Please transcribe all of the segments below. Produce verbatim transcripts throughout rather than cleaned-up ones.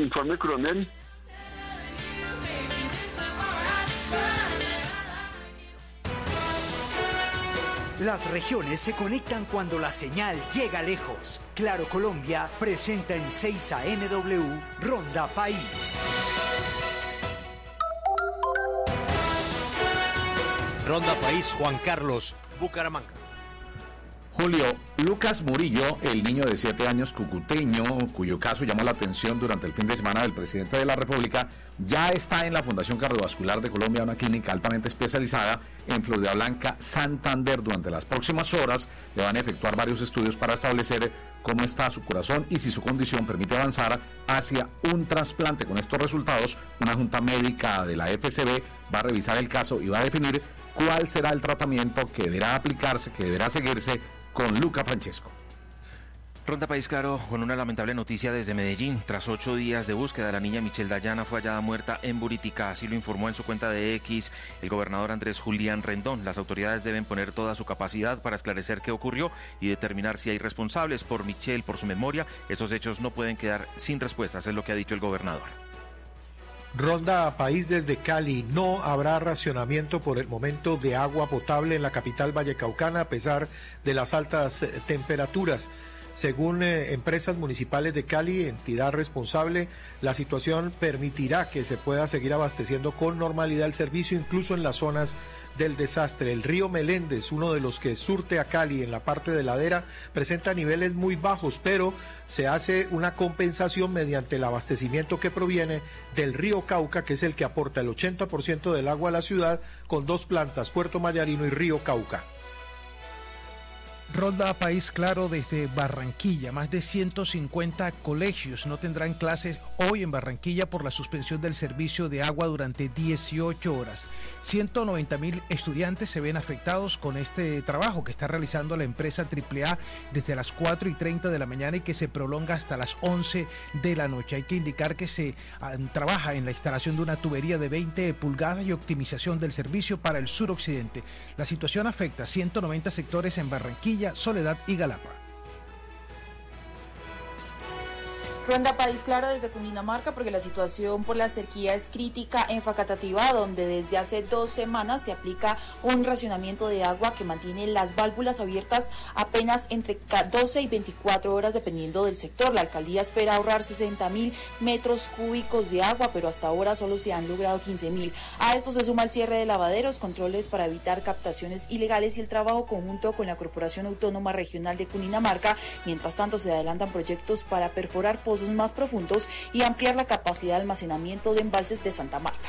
informe, coronel. Las regiones se conectan cuando la señal llega lejos. Claro Colombia presenta en seis A M W Ronda País. Ronda País, Juan Carlos, Bucaramanga. Julio, Lucas Murillo, el niño de siete años cucuteño, cuyo caso llamó la atención durante el fin de semana del presidente de la República, ya está en la Fundación Cardiovascular de Colombia, una clínica altamente especializada en Florida Blanca, Santander. Durante las próximas horas le van a efectuar varios estudios para establecer cómo está su corazón y si su condición permite avanzar hacia un trasplante. Con estos resultados, una junta médica de la F C B va a revisar el caso y va a definir cuál será el tratamiento que deberá aplicarse, que deberá seguirse con Luca Francesco. Ronda País Claro con una lamentable noticia desde Medellín. Tras ocho días de búsqueda, la niña Michelle Dayana fue hallada muerta en Buritica. Así lo informó en su cuenta de X el gobernador Andrés Julián Rendón. Las autoridades deben poner toda su capacidad para esclarecer qué ocurrió y determinar si hay responsables. Por Michelle, por su memoria, esos hechos no pueden quedar sin respuestas, es lo que ha dicho el gobernador. Ronda País desde Cali. No habrá racionamiento por el momento de agua potable en la capital vallecaucana a pesar de las altas eh, temperaturas. Según eh, empresas municipales de Cali, entidad responsable, la situación permitirá que se pueda seguir abasteciendo con normalidad el servicio, incluso en las zonas del desastre. El río Meléndez, uno de los que surte a Cali en la parte de ladera, presenta niveles muy bajos, pero se hace una compensación mediante el abastecimiento que proviene del río Cauca, que es el que aporta el ochenta por ciento del agua a la ciudad, con dos plantas, Puerto Mayarino y río Cauca. Ronda País Claro desde Barranquilla. Más de ciento cincuenta colegios no tendrán clases hoy en Barranquilla por la suspensión del servicio de agua durante dieciocho horas. ciento noventa mil estudiantes se ven afectados con este trabajo que está realizando la empresa Triple A desde las cuatro y treinta de la mañana y que se prolonga hasta las once de la noche. Hay que indicar que se um, trabaja en la instalación de una tubería de veinte pulgadas y optimización del servicio para el suroccidente. La situación afecta a ciento noventa sectores en Barranquilla, Soledad y Galapa. Ronda País Claro desde Cundinamarca, porque la situación por la sequía es crítica en Facatativá, donde desde hace dos semanas se aplica un racionamiento de agua que mantiene las válvulas abiertas apenas entre doce y veinticuatro horas dependiendo del sector. La alcaldía espera ahorrar sesenta mil metros cúbicos de agua, pero hasta ahora solo se han logrado quince mil. A esto se suma el cierre de lavaderos, controles para evitar captaciones ilegales y el trabajo conjunto con la Corporación Autónoma Regional de Cundinamarca. Mientras tanto, se adelantan proyectos para perforar pozos más profundos y ampliar la capacidad de almacenamiento de embalses de Santa Marta.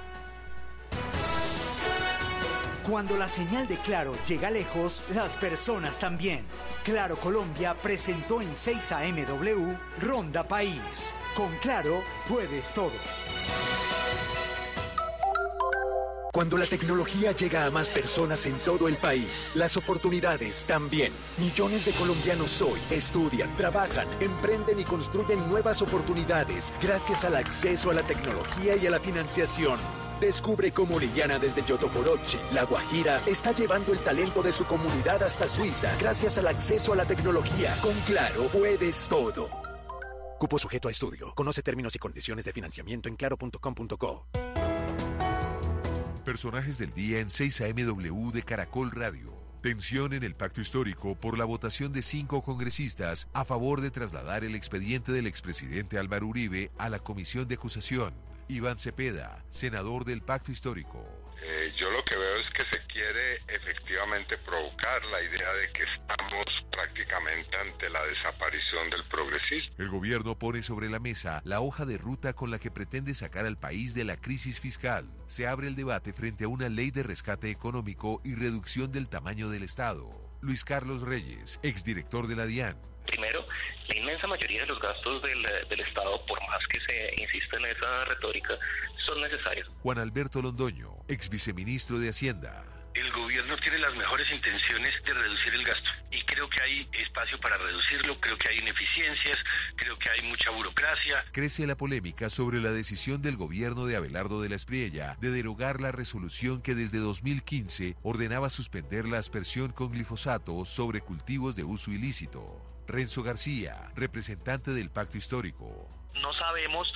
Cuando la señal de Claro llega lejos, las personas también. Claro Colombia presentó en seis A M W Ronda País. Con Claro puedes todo. Cuando la tecnología llega a más personas en todo el país, las oportunidades también. Millones de colombianos hoy estudian, trabajan, emprenden y construyen nuevas oportunidades gracias al acceso a la tecnología y a la financiación. Descubre cómo Liliana desde Yotocoroche, La Guajira, está llevando el talento de su comunidad hasta Suiza gracias al acceso a la tecnología. Con Claro puedes todo. Cupo sujeto a estudio. Conoce términos y condiciones de financiamiento en claro punto com punto co. Personajes del día en seis A M W de Caracol Radio. Tensión en el pacto histórico por la votación de cinco congresistas a favor de trasladar el expediente del expresidente Álvaro Uribe a la comisión de acusación. Iván Cepeda, senador del pacto histórico. Eh, yo lo que veo es que se quiere efectivamente provocar la idea de que estamos prácticamente ante la desaparición del progresismo. El gobierno pone sobre la mesa la hoja de ruta con la que pretende sacar al país de la crisis fiscal. Se abre el debate frente a una ley de rescate económico y reducción del tamaño del Estado. Luis Carlos Reyes, exdirector de la DIAN. Primero, la inmensa mayoría de los gastos del, del Estado, por más que se insista en esa retórica, son necesarios. Juan Alberto Londoño, ex viceministro de Hacienda. El gobierno tiene las mejores intenciones de reducir el gasto y creo que hay espacio para reducirlo, creo que hay ineficiencias, creo que hay mucha burocracia. Crece la polémica sobre la decisión del gobierno de Abelardo de la Espriella de derogar la resolución que desde dos mil quince ordenaba suspender la aspersión con glifosato sobre cultivos de uso ilícito. Renzo García, representante del Pacto Histórico. No sabemos